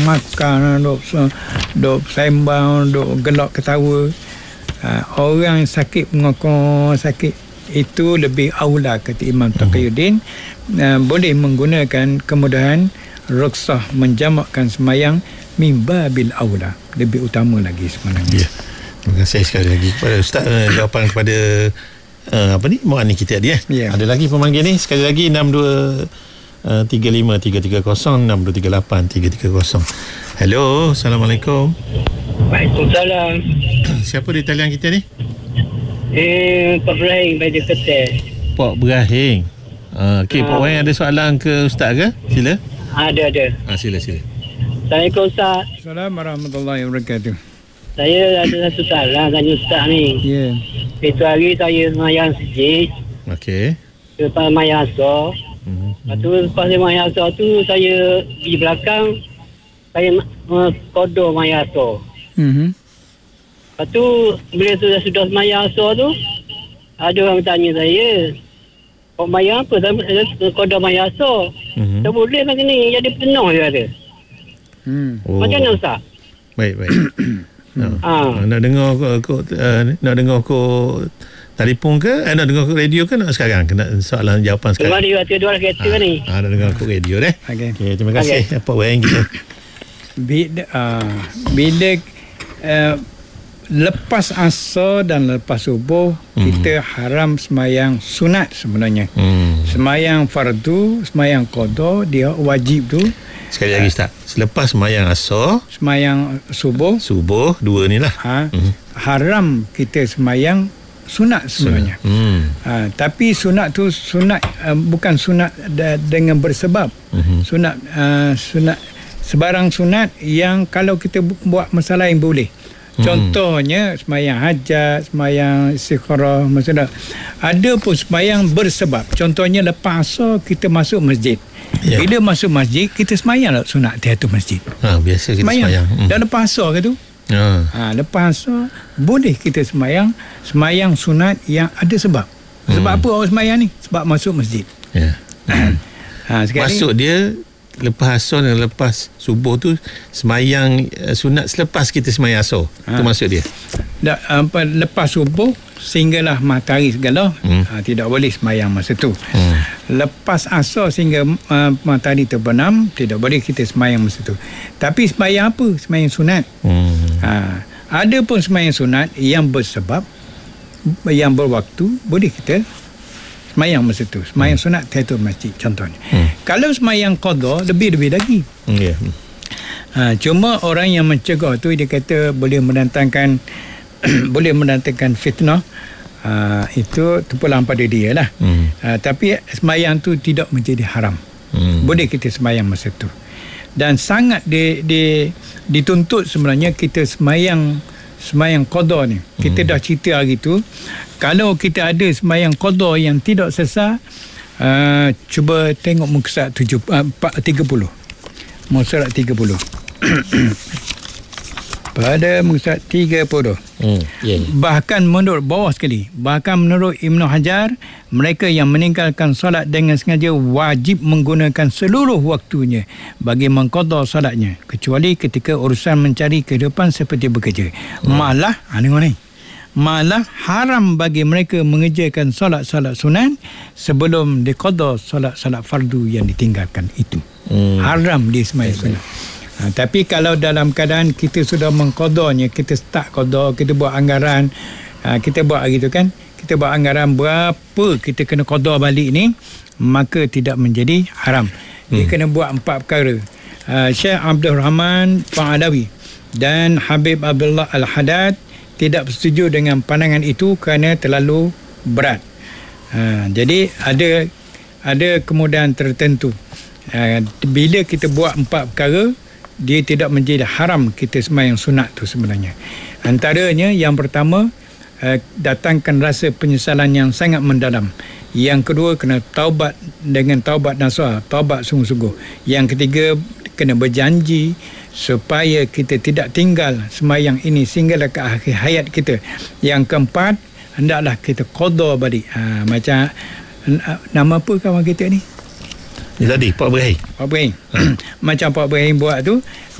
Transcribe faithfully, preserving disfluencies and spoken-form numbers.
makan, duk duk sembang, duk gelak ketawa. Uh, orang sakit mengokong sakit itu lebih aula kata Imam Taqiyuddin, uh, boleh menggunakan kemudahan rukhsah menjamakkan semayang mimba bil aula, lebih utama lagi sebenarnya. Ya. Terima kasih sekali lagi kepada Ustaz uh, jawapan kepada uh, apa ni Mu'ani kita tadi eh. Ya. Ada lagi pemanggil ni, sekali lagi enam dua tiga lima tiga tiga kosong enam dua tiga lapan tiga tiga kosong. Hello, Assalamualaikum. Waalaikumsalam. Siapa di talian kita ni? Eh, Pak Ibrahim dari Kedah. Pak Ibrahim. Uh, Okey, Pak Ibrahim ada soalan ke Ustaz ke? Sila. Ada, ada. Ah, sila, sila. Assalamualaikum Ustaz. Assalamualaikum warahmatullahi wabarakatuh. Saya ada satu soalan tanya Ustaz ni. Ya. Yeah. Itu hari saya semayang sejid. Okey. Lepas semayang asar. Hmm. Lepas tu, lepas semayang asar tu, saya di belakang, saya uh, kodor semayang asar. Mhm. Lepas tu, bila sudah sudah semayang asar tu, ada orang tanya saya, kau semayang apa? Saya kodor semayang asar. Mhm. Tak boleh macam ni, jadi penuh je ada. Hmm. Oh. Macam mana Ustaz? Baik, baik. Oh. Ah. Nak dengar ko, ko uh, nak dengar ko telefon ke? Eh, nak dengar ko radio ke nak sekarang? Kena soalan jawapan sekarang. Dengar dia waktu dua kereta Ah, ni. ah, nak dengar ko radio deh. Okey. Okay, terima kasih okay. Pak Ibrahim kita. Bila uh, bila uh, lepas asar dan lepas subuh, hmm. kita haram semayang sunat sebenarnya. Hmm. Semayang fardu, semayang qada, dia wajib tu. Sekali lagi Ustaz, selepas semayang asar, Semayang subuh, subuh, dua ni lah. ha, Hmm. haram kita semayang sunat sebenarnya. Hmm. Ha, tapi sunat tu sunat uh, bukan sunat da, dengan bersebab. Hmm. Sunat uh, sunat sebarang sunat yang kalau kita bu- buat masalah yang boleh. Contohnya semayang hajat, semayang istikharah, maksudnya ada pun semayang bersebab. Contohnya lepas asar kita masuk masjid. Ya. Bila masuk masjid kita semayang lah sunat tahiyatul masjid. Ha, biasa kita semayang. Semayang. Hmm. Dan lepas asar ke tu? Ha. Ha, lepas asar boleh kita semayang semayang sunat yang ada sebab. Sebab Hmm. apa orang semayang ni? Sebab masuk masjid. Ya. Ha, sekali Maksud dia lepas asar dan lepas subuh tu semayang uh, sunat selepas kita semayang asar. Ha. Itu maksud dia. da, apa, lepas subuh sehinggalah matahari segala, Hmm. ha, tidak boleh semayang masa tu. Hmm. Lepas asar sehingga uh, matahari terbenam, tidak boleh kita semayang masa tu. Tapi semayang apa? Semayang sunat. Hmm. Ha, ada pun semayang sunat yang bersebab, yang berwaktu, boleh kita semayang masa tu. Semayang hmm. sunat tahiyatul masjid contohnya. Hmm. Kalau semayang qada, lebih-lebih lagi. Hmm. Ya. Ha, cuma orang yang mencegah tu dia kata boleh mendatangkan boleh mendatangkan fitnah. Ha, itu terpulang pada dia lah. Hmm. Ha, tapi semayang tu tidak menjadi haram. Hmm. Boleh kita semayang masa tu. Dan sangat di, di, dituntut sebenarnya kita semayang semayang qada ni. Kita hmm. dah cerita hari tu, kalau kita ada semayang qada yang tidak sesat, uh, cuba tengok muka surat tujuh, uh, tiga puluh. Muka surat tiga puluh. Pada muka surat tiga puluh. Hmm. Yeah. Bahkan menurut bawah sekali, bahkan menurut Ibnu Hajar, mereka yang meninggalkan solat dengan sengaja wajib menggunakan seluruh waktunya bagi mengqada solatnya, kecuali ketika urusan mencari kehidupan seperti bekerja. Hmm. Malah, ha, tengok ni, malah haram bagi mereka mengerjakan solat-solat sunat sebelum diqada solat-solat fardu yang ditinggalkan itu. Hmm. Haram dia semayang sunat. Ha, tapi kalau dalam keadaan kita sudah mengqadanya, kita start qada, kita buat anggaran, ha, kita buat gitu kan, kita buat anggaran berapa kita kena qada balik ni, maka tidak menjadi haram. Dia hmm. kena buat empat perkara. Uh, Syekh Abdul Rahman Pa'alawi dan Habib Abdullah Al-Haddad tidak bersetuju dengan pandangan itu kerana terlalu berat. Uh, jadi ada ada kemudahan tertentu. Uh, bila kita buat empat perkara, dia tidak menjadi haram kita semayang sunat tu sebenarnya. Antaranya yang pertama, uh, datangkan rasa penyesalan yang sangat mendalam. Yang kedua, kena taubat dengan taubat nasuha, taubat sungguh-sungguh. Yang ketiga, kena berjanji supaya kita tidak tinggal semayang ini sehinggalah ke akhir hayat kita. Yang keempat, hendaklah kita qada balik. Ha, macam nama apa kawan kita ni? Ni tadi Pak Ibrahim. Pak Ibrahim. Macam Pak Ibrahim buat tu,